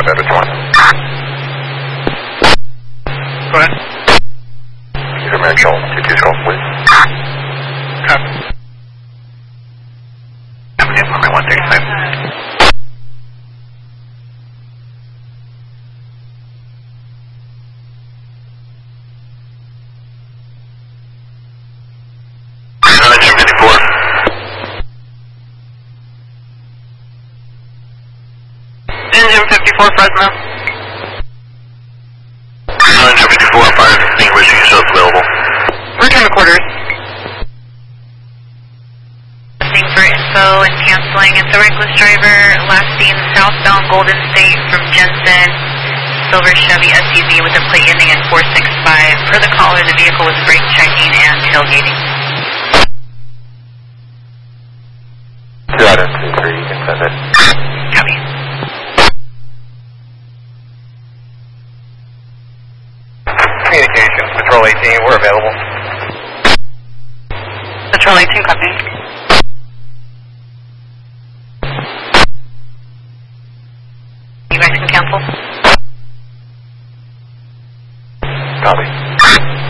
ahead with you want. Go ahead. Peter Mitchell, 220, please. Copy. Avenue, runway 135. Engine 54 Fresno. Engine 54, fire 15, wishing yourself available. Return to quarters. Listening for info and canceling. It's a reckless driver, last seen southbound Golden State from Jensen. Silver Chevy SUV with a plate ending in 465. Per the caller, the vehicle was brake checking and tailgating. 2 out of 2-3, you can send it. Copy. Communications, Patrol 18, we're available. Patrol 18, copy. You guys can cancel. Copy.